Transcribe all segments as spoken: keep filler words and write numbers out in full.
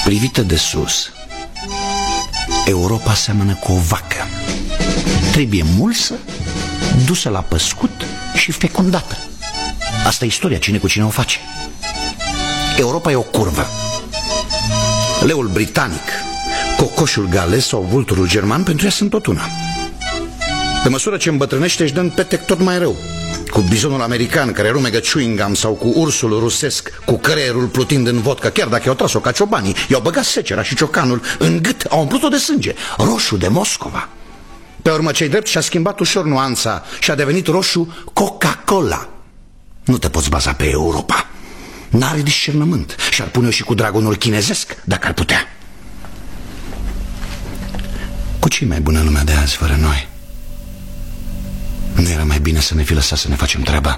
Privită de sus, Europa seamănă cu o vacă. Trebuie mulsă, dusă la păscut și fecundată. Asta e istoria, cine cu cine o face. Europa e o curvă. Leul britanic, cocoșul galez sau vulturul german pentru ea sunt tot una. Pe măsură ce îmbătrânește își dă în petec tot mai rău. Cu bizonul american care rumegă chewing gum sau cu ursul rusesc cu creierul plutind în vodcă, chiar dacă i-au tras-o ca ciobanii, i-au băgat secera și ciocanul în gât, au umplut-o de sânge, roșu de Moscova. Pe urmă, cei drept și-a schimbat ușor nuanța și a devenit roșu Coca-Cola. Nu te poți baza pe Europa. N-are discernământ și ar pune-o și cu dragonul chinezesc, dacă ar putea. Cu ce mai bună lumea de azi fără noi? Nu era mai bine să ne fi lăsat să ne facem treaba?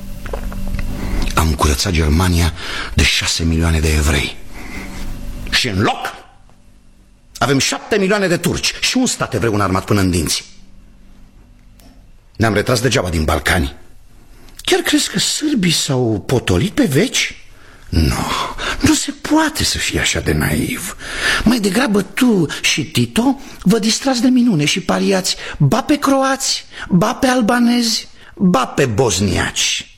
Am curățat Germania de șase milioane de evrei. Și în loc avem șapte milioane de turci și un stat evreu înarmat până în dinți. Ne-am retras degeaba din Balcani. Chiar crezi că sârbii s-au potolit pe veci? Nu, nu se poate să fie așa de naiv. Mai degrabă tu și Tito vă distrați de minune și pariați ba pe croați, ba pe albanezi, ba pe bosniaci.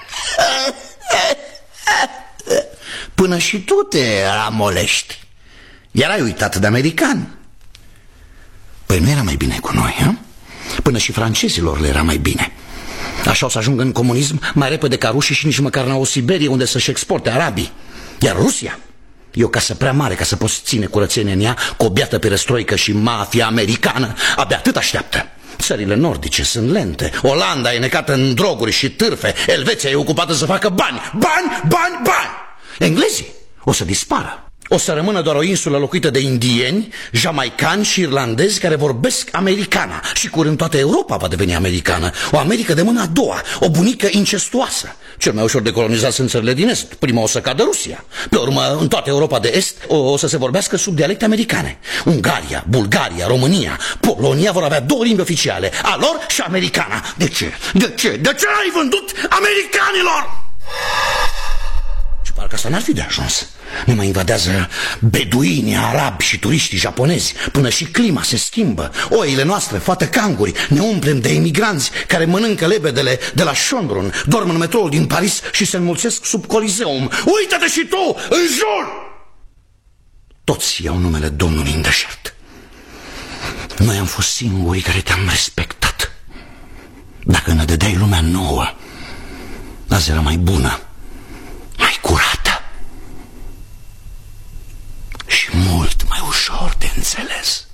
Până și tu te amolești. Erai uitat de americani. Păi nu era mai bine cu noi, ha? Până și francezilor le era mai bine. Așa o să ajungă în comunism mai repede ca rușii și nici măcar n-au o Siberie unde să-și exporte arabii. Iar Rusia e o casă prea mare ca să poți ține curățenie în ea cu o biată perestroică și mafia americană. Abia atât așteaptă. Țările nordice sunt lente, Olanda e necată în droguri și târfe, Elveția e ocupată să facă bani, bani, bani, bani. Englezii o să dispară. O să rămână doar o insulă locuită de indieni, jamaicani și irlandezi care vorbesc americana. Și curând toată Europa va deveni americană. O Americă de mâna a doua, o bunică incestuoasă. Cel mai ușor de colonizat sunt țările din Est. Prima o să cadă Rusia. Pe urmă, în toată Europa de Est o, o să se vorbească sub dialecte americane. Ungaria, Bulgaria, România, Polonia vor avea două limbi oficiale, a lor și americana. De ce? De ce? De ce l-ai vândut americanilor? Și parcă asta n-ar fi de ajuns. Ne mai invadează beduini, arabi și turiștii japonezi. Până și clima se schimbă. Oile noastre, fată canguri, ne umplem de emigranți care mănâncă lebedele de la Schönbrunn, dorm în metroul din Paris și se înmulțesc sub Coliseum. Uită-te și tu, în jur! Toți iau numele Domnului în deșert. Noi am fost singurii care te-am respectat. Dacă ne dădeai lumea nouă, azi era mai bună, mai curată și mult mai ușor de înțeles.